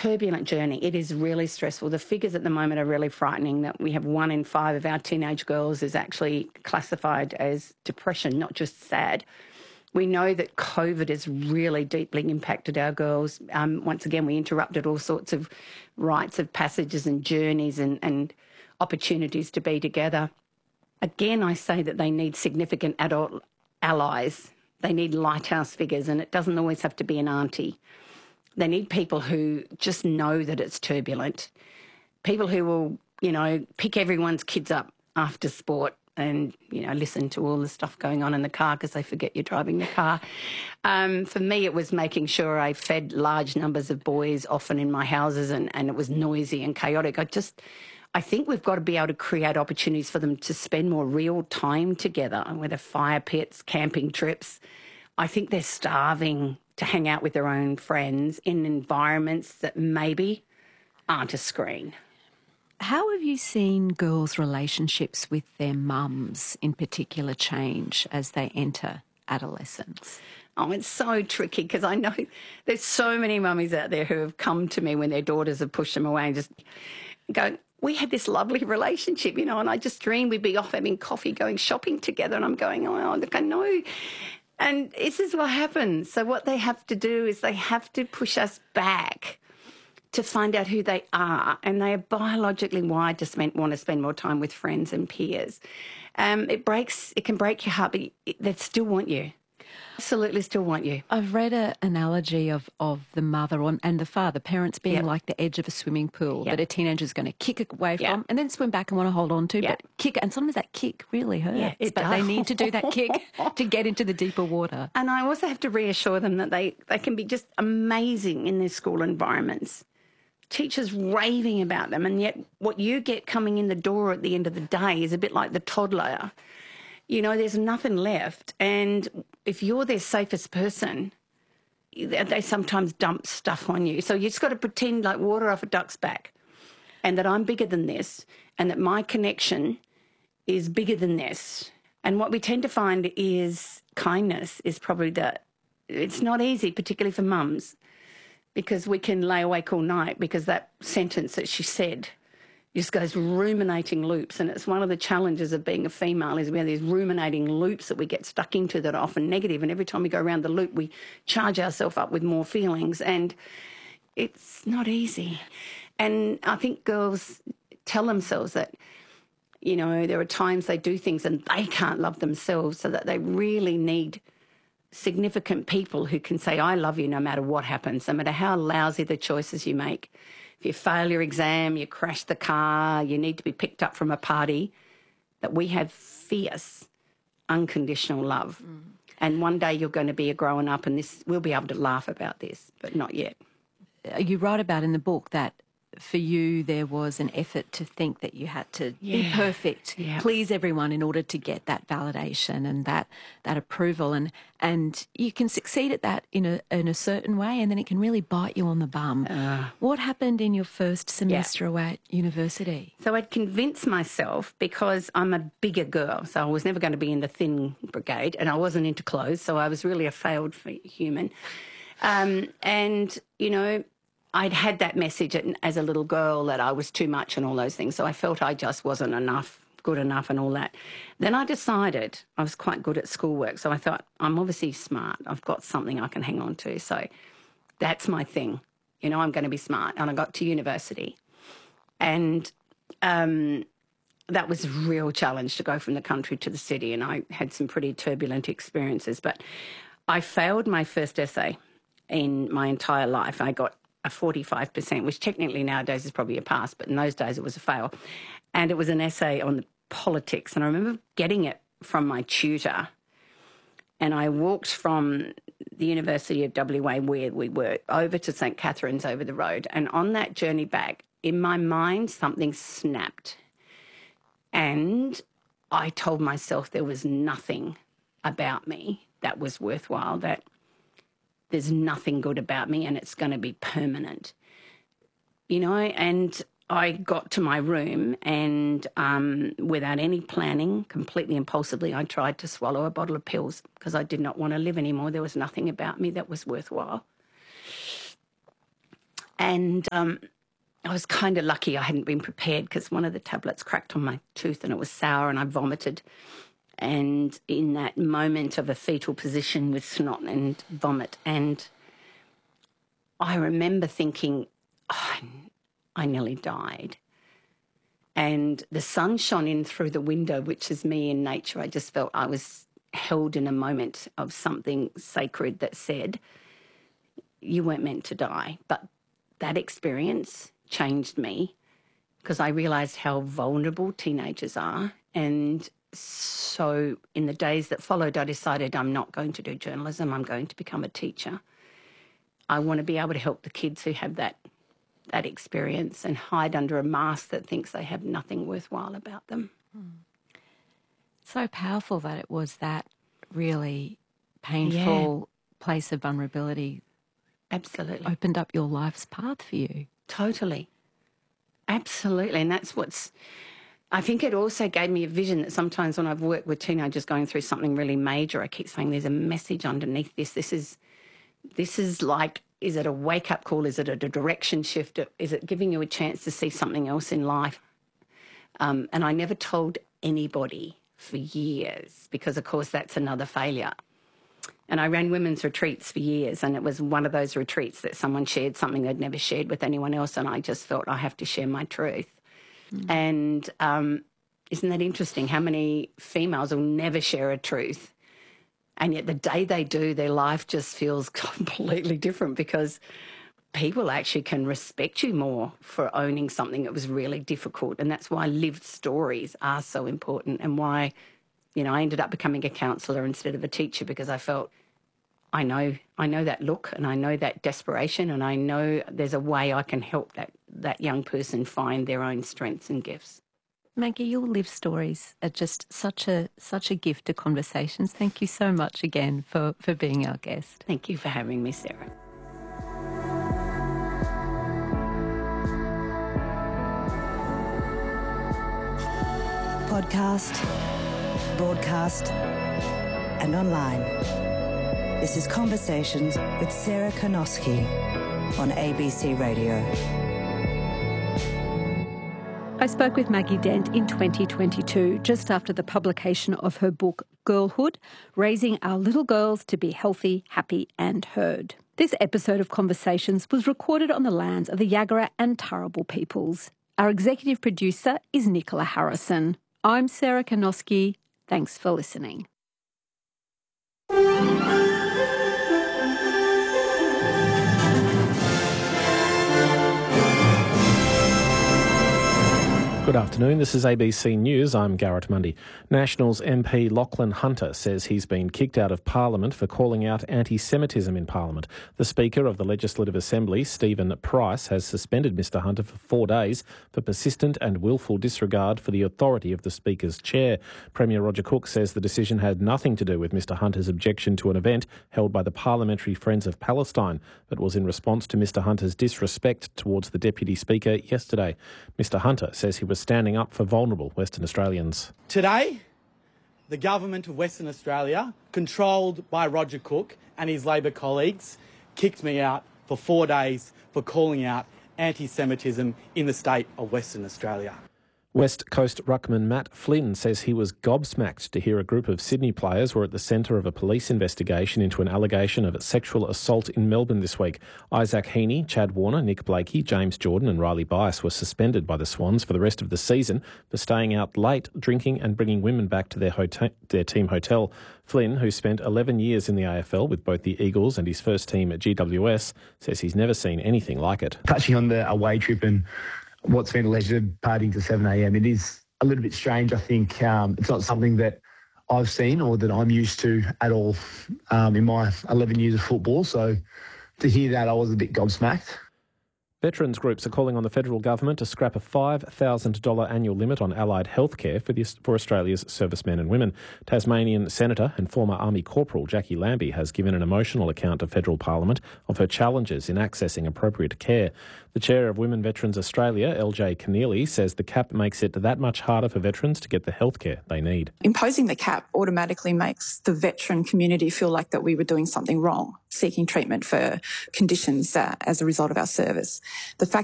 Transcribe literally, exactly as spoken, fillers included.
turbulent journey. It is really stressful. The figures at the moment are really frightening, that we have one in five of our teenage girls is actually classified as depression, not just sad. We know that COVID has really deeply impacted our girls. Um, once again, we interrupted all sorts of rites of passages and journeys and, and opportunities to be together. Again, I say that they need significant adult allies. They need lighthouse figures, and it doesn't always have to be an auntie. They need people who just know that it's turbulent, people who will, you know, pick everyone's kids up after sport and, you know, listen to all the stuff going on in the car because they forget you're driving the car. Um, for me, it was making sure I fed large numbers of boys often in my houses, and, and it was noisy and chaotic. I just, I think we've got to be able to create opportunities for them to spend more real time together, whether fire pits, camping trips. I think they're starving to hang out with their own friends in environments that maybe aren't a screen. How have you seen girls' relationships with their mums in particular change as they enter adolescence? Oh, it's so tricky because I know there's so many mummies out there who have come to me when their daughters have pushed them away and just go, we had this lovely relationship, you know, and I just dreamed we'd be off having coffee, going shopping together. And I'm going, oh, look, I know. And this is what happens. So what they have to do is they have to push us back to find out who they are, and they are biologically wired to spend, want to spend more time with friends and peers. Um, it breaks, it can break your heart, but it, they still want you. Absolutely still want you. I've read an analogy of, of the mother and the father, parents being yep. like the edge of a swimming pool yep. that a teenager's going to kick away yep. from and then swim back and want to hold on to, yep. but kick, and sometimes that kick really hurts, yeah, it but does. they need to do that kick to get into the deeper water. And I also have to reassure them that they, they can be just amazing in their school environments. Teachers raving about them, and yet what you get coming in the door at the end of the day is a bit like the toddler. You know, there's nothing left. And if you're their safest person, they sometimes dump stuff on you. So you just got to pretend like water off a duck's back, and that I'm bigger than this, and that my connection is bigger than this. And what we tend to find is kindness is probably the, it's not easy, particularly for mums, because we can lay awake all night because that sentence that she said just goes ruminating loops. And it's one of the challenges of being a female is we have these ruminating loops that we get stuck into that are often negative. And every time we go around the loop, we charge ourselves up with more feelings. And it's not easy. And I think girls tell themselves that, you know, there are times they do things and they can't love themselves, so that they really need significant people who can say, I love you no matter what happens, no matter how lousy the choices you make. If you fail your exam, you crash the car, you need to be picked up from a party, that we have fierce, unconditional love. Mm. And one day you're going to be a grown up, and this we'll be able to laugh about this, but not yet. You write about in the book that for you there was an effort to think that you had to yeah. be perfect, yeah. please everyone in order to get that validation and that that approval, and and you can succeed at that in a in a certain way, and then it can really bite you on the bum. Uh, what happened in your first semester yeah. away at university? So I'd convinced myself, because I'm a bigger girl, so I was never going to be in the thin brigade, and I wasn't into clothes, so I was really a failed human. Um, and, you know, I'd had that message as a little girl that I was too much and all those things, so I felt I just wasn't enough, good enough and all that. Then I decided I was quite good at schoolwork, so I thought, I'm obviously smart. I've got something I can hang on to, so that's my thing. You know, I'm going to be smart. And I got to university, and um, that was a real challenge to go from the country to the city, and I had some pretty turbulent experiences. But I failed my first essay in my entire life. I got a forty-five percent, which technically nowadays is probably a pass, but in those days it was a fail. And it was an essay on the politics. And I remember getting it from my tutor, and I walked from the University of W A, where we were, over to St Catherine's over the road. And on that journey back, in my mind, something snapped. And I told myself there was nothing about me that was worthwhile, that there's nothing good about me and it's going to be permanent, you know. And I got to my room and um, without any planning, completely impulsively, I tried to swallow a bottle of pills because I did not want to live anymore. There was nothing about me that was worthwhile. And um, I was kind of lucky I hadn't been prepared because one of the tablets cracked on my tooth and it was sour and I vomited. And in that moment of a fetal position with snot and vomit, and I remember thinking, oh, I nearly died. And the sun shone in through the window, which is me in nature. I just felt I was held in a moment of something sacred that said, you weren't meant to die. But that experience changed me because I realised how vulnerable teenagers are. And so in the days that followed, I decided I'm not going to do journalism. I'm going to become a teacher. I want to be able to help the kids who have that that experience and hide under a mask that thinks they have nothing worthwhile about them. Mm. So powerful that it was that really painful yeah. place of vulnerability. Absolutely. Opened up your life's path for you. Totally. Absolutely. And that's what's... I think it also gave me a vision that sometimes when I've worked with teenagers going through something really major, I keep saying there's a message underneath this. This is, this is like, is it a wake-up call? Is it a direction shift? Is it giving you a chance to see something else in life? Um, and I never told anybody for years because, of course, that's another failure. And I ran women's retreats for years, and it was one of those retreats that someone shared something they'd never shared with anyone else, and I just felt I have to share my truth. Mm. And um, isn't that interesting how many females will never share a truth, and yet the day they do, their life just feels completely different because people actually can respect you more for owning something that was really difficult. And that's why lived stories are so important, and why, you know, I ended up becoming a counsellor instead of a teacher because I felt I know I know that look and I know that desperation, and I know there's a way I can help that, that young person find their own strengths and gifts. Maggie, your lived stories are just such a such a gift to conversations. Thank you so much again for, for being our guest. Thank you for having me, Sarah. Podcast, broadcast, and online. This is Conversations with Sarah Karnosky on A B C Radio. I spoke with Maggie Dent in twenty twenty-two, just after the publication of her book, Girlhood, Raising Our Little Girls to Be Healthy, Happy and Heard. This episode of Conversations was recorded on the lands of the Yagara and Turrbal peoples. Our executive producer is Nicola Harrison. I'm Sarah Karnosky. Thanks for listening. Good afternoon, this is A B C News, I'm Garrett Mundy. Nationals M P Lachlan Hunter says he's been kicked out of Parliament for calling out anti-Semitism in Parliament. The Speaker of the Legislative Assembly, Stephen Price, has suspended Mr Hunter for four days for persistent and willful disregard for the authority of the Speaker's chair. Premier Roger Cook says the decision had nothing to do with Mr Hunter's objection to an event held by the Parliamentary Friends of Palestine, but was in response to Mr Hunter's disrespect towards the Deputy Speaker yesterday. Mr Hunter says he was standing up for vulnerable Western Australians. Today, the government of Western Australia, controlled by Roger Cook and his Labor colleagues, kicked me out for four days for calling out anti-Semitism in the state of Western Australia. West Coast ruckman Matt Flynn says he was gobsmacked to hear a group of Sydney players were at the centre of a police investigation into an allegation of sexual assault in Melbourne this week. Isaac Heaney, Chad Warner, Nick Blakey, James Jordan and Riley Bias were suspended by the Swans for the rest of the season for staying out late, drinking and bringing women back to their, hotel, their team hotel. Flynn, who spent eleven years in the A F L with both the Eagles and his first team at G W S, says he's never seen anything like it. Touching on the away trip and what's been alleged partying to seven a m, it is a little bit strange. I think um, it's not something that I've seen or that I'm used to at all um, in my eleven years of football. So to hear that, I was a bit gobsmacked. Veterans groups are calling on the federal government to scrap a five thousand dollars annual limit on allied health care for, this, for Australia's servicemen and women. Tasmanian Senator and former Army Corporal Jackie Lambie has given an emotional account to federal parliament of her challenges in accessing appropriate care. The chair of Women Veterans Australia, L J Keneally, says the cap makes it that much harder for veterans to get the healthcare they need. Imposing the cap automatically makes the veteran community feel like that we were doing something wrong, seeking treatment for conditions uh, as a result of our service. The fact